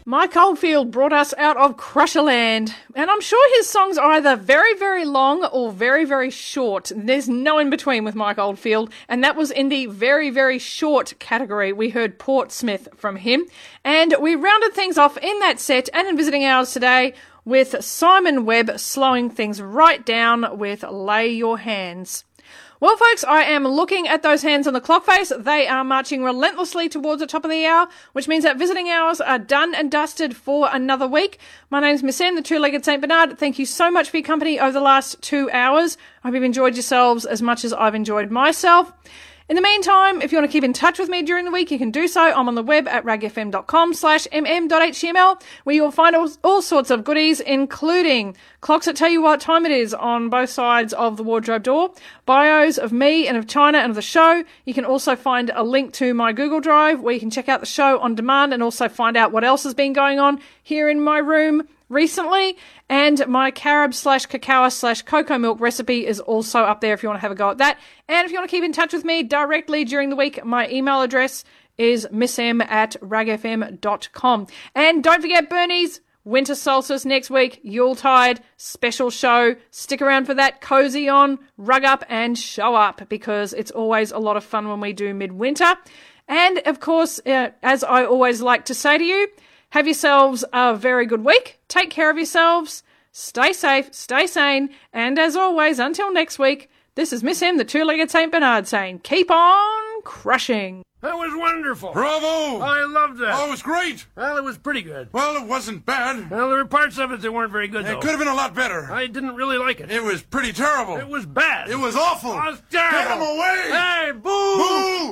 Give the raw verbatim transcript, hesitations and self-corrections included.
Mike Oldfield brought us out of Crusherland, and I'm sure his songs are either very, very long or very, very short. There's no in between with Mike Oldfield, and that was in the very, very short category. We heard Portsmouth from him, and we rounded things off in that set and in Visiting Hours today with Simon Webb slowing things right down with Lay Your Hands. Well, folks, I am looking at those hands on the clock face. They are marching relentlessly towards the top of the hour, which means that Visiting Hours are done and dusted for another week. My name's Miss M, the Two-Legged Saint Bernard. Thank you so much for your company over the last two hours. I hope you've enjoyed yourselves as much as I've enjoyed myself. In the meantime, if you want to keep in touch with me during the week, you can do so. I'm on the web at ragfm.com slash mm.html, where you'll find all, all sorts of goodies, including clocks that tell you what time it is on both sides of the wardrobe door, bios of me and of China and of the show. You can also find a link to my Google Drive where you can check out the show on demand and also find out what else has been going on here in my room recently. And my carob slash cacao slash cocoa milk recipe is also up there if you want to have a go at that. And if you want to keep in touch with me directly during the week, my email address is missm at ragfm dot com. And don't forget Bernie's winter solstice next week, Yuletide special show. Stick around for that. Cozy on, rug up and show up, because it's always a lot of fun when we do midwinter. And of course, uh, as I always like to say to you, have yourselves a very good week. Take care of yourselves. Stay safe, stay sane. And as always, until next week, this is Miss M, the Two-Legged Saint Bernard, saying keep on crushing. That was wonderful. Bravo! I loved that. Oh, it was great. Well, it was pretty good. Well, it wasn't bad. Well, there were parts of it that weren't very good, though. It could have been a lot better. I didn't really like it. It was pretty terrible. It was bad. It was awful. It was terrible. Get him away! Hey, boo! Boo!